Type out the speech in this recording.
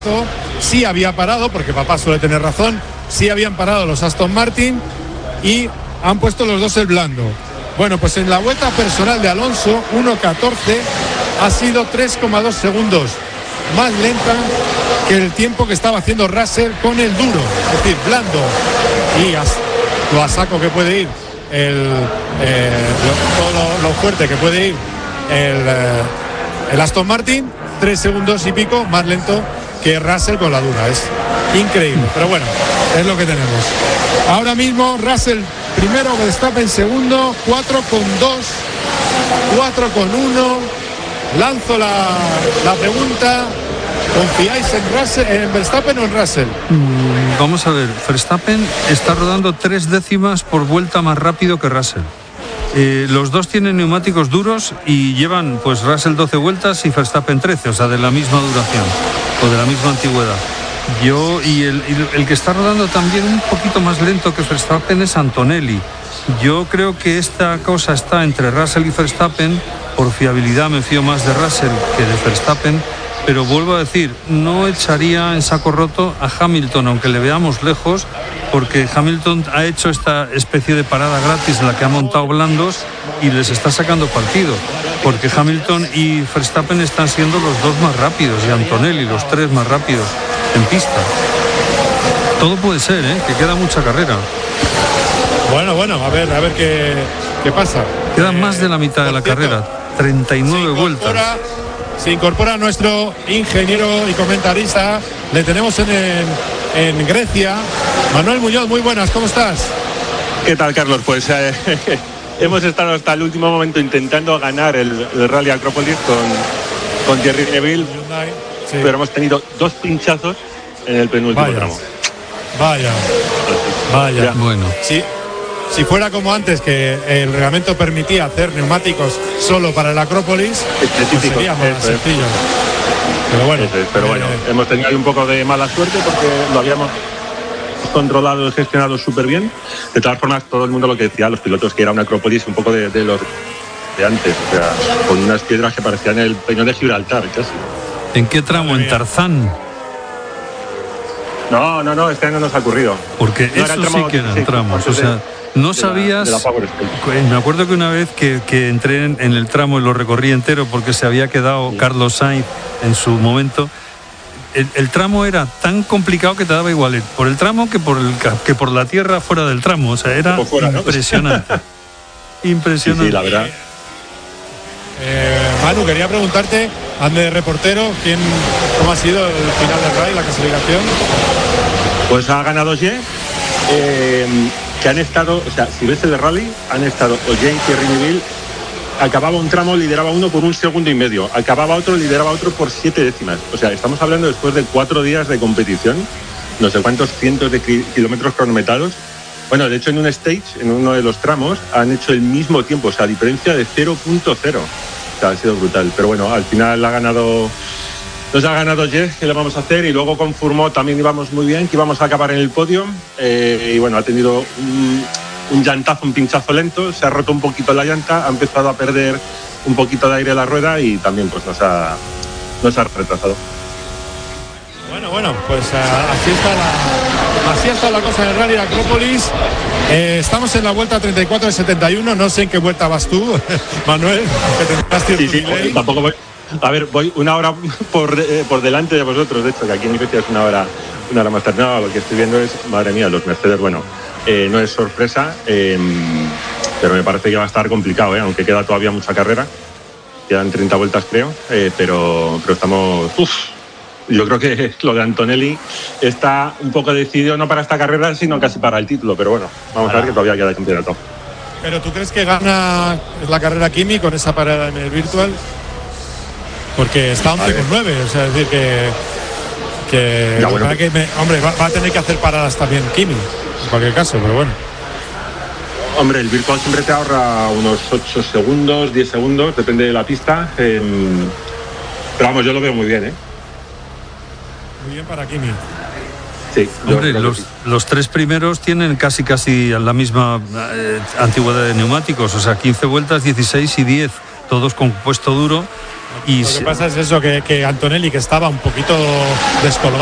sí había parado, porque papá suele tener razón, sí habían parado los Aston Martin y han puesto los dos el blando. Bueno, pues en la vuelta personal de Alonso, 1.14, ha sido 3,2 segundos más lenta que el tiempo que estaba haciendo Russell con el duro, es decir, blando, y lo a saco que puede ir, todo lo fuerte que puede ir el Aston Martin, 3 segundos y pico más lento que Russell con la dura. Es increíble, pero bueno, es lo que tenemos. Ahora mismo Russell primero, Verstappen segundo, 4,2, 4,1. Lanzo la pregunta: ¿confiáis en Verstappen o en Russell? Vamos a ver, Verstappen está rodando 3 décimas por vuelta más rápido que Russell. Los dos tienen neumáticos duros y llevan, pues, Russell 12 vueltas y Verstappen 13, o sea, de la misma duración o de la misma antigüedad. El que está rodando también un poquito más lento que Verstappen es Antonelli. Yo creo que esta cosa está entre Russell y Verstappen. Por fiabilidad me fío más de Russell que de Verstappen, pero vuelvo a decir, no echaría en saco roto a Hamilton, aunque le veamos lejos, porque Hamilton ha hecho esta especie de parada gratis en la que ha montado blandos y les está sacando partido, porque Hamilton y Verstappen están siendo los dos más rápidos y Antonelli los 3 más rápidos en pista. Todo puede ser, que queda mucha carrera. Bueno, a ver qué pasa. Queda más de la mitad de la carrera, 39 vueltas. Se incorpora nuestro ingeniero y comentarista. Le tenemos en Grecia. Manuel Muñoz, muy buenas, ¿cómo estás? ¿Qué tal, Carlos? Pues hemos estado hasta el último momento intentando ganar el Rally Acrópolis con Thierry Neuville, sí. Pero hemos tenido 2 pinchazos en el penúltimo tramo. Vaya. Bueno. Sí. Si fuera como antes, que el reglamento permitía hacer neumáticos solo para el Acrópolis, pues sería más sencillo. Pero bueno, hemos tenido ahí un poco de mala suerte porque lo habíamos controlado y gestionado súper bien. De todas formas, todo el mundo lo que decía, los pilotos, que era un Acrópolis un poco de los de antes, o sea, con unas piedras que parecían el Peñón de Gibraltar, casi. ¿En qué tramo? ¿En Tarzán? No, este año nos ha ocurrido. Porque no eso sí que eran tramos, o sea... No sabías, me acuerdo que una vez que entré en el tramo y lo recorrí entero porque se había quedado Carlos Sainz en su momento, el tramo era tan complicado que te daba igual por el tramo que por la tierra fuera del tramo, o sea, era impresionante. Impresionante. Sí, la verdad. Manu, quería preguntarte, ande de reportero, ¿cómo ha sido el final del rally, la clasificación? Pues ha ganado Ye. Que han estado, o sea, si ves el rally, han estado Ogier y Thierry Neuville. Acababa un tramo, lideraba uno por 1,5 segundos. Acababa otro, lideraba otro por 7 décimas. O sea, estamos hablando después de 4 días de competición, no sé cuántos cientos de kilómetros cronometrados. Bueno, de hecho, en un stage, en uno de los tramos, han hecho el mismo tiempo, o sea, diferencia de 0.0. O sea, ha sido brutal. Pero bueno, al final nos ha ganado Jeff, que le vamos a hacer, y luego con Fourmont también íbamos muy bien, que íbamos a acabar en el podio, y bueno, ha tenido un llantazo, un pinchazo lento, se ha roto un poquito la llanta, ha empezado a perder un poquito de aire la rueda y también pues nos ha retrasado. Bueno, pues así está la cosa del Rally Acrópolis. Estamos en la vuelta 34 de 71, no sé en qué vuelta vas tú, Manuel, que tendrás cierto delay. Tampoco voy. A ver, voy 1 hora por delante de vosotros, de hecho, que aquí en Grecia es 1 hora más tarde. No, lo que estoy viendo es, madre mía, los Mercedes, bueno, no es sorpresa, pero me parece que va a estar complicado, aunque queda todavía mucha carrera. Quedan 30 vueltas, creo, pero estamos... Yo creo que lo de Antonelli está un poco decidido, no para esta carrera, sino casi para el título, pero bueno, vamos a ver que todavía queda el campeonato. ¿Pero tú crees que gana la carrera Kimi con esa parada en el virtual? Porque está 11,9, o sea, es decir que ya, bueno, hombre, va a tener que hacer paradas también Kimi, en cualquier caso, pero bueno. Hombre, el virtual siempre te ahorra unos 8 segundos, 10 segundos, depende de la pista, pero vamos, yo lo veo muy bien, Muy bien para Kimi. Sí, hombre, los 3 primeros tienen casi la misma antigüedad de neumáticos, o sea, 15 vueltas, 16 y 10. todos con puesto duro. Y lo que pasa es eso, que Antonelli, que estaba un poquito descolgado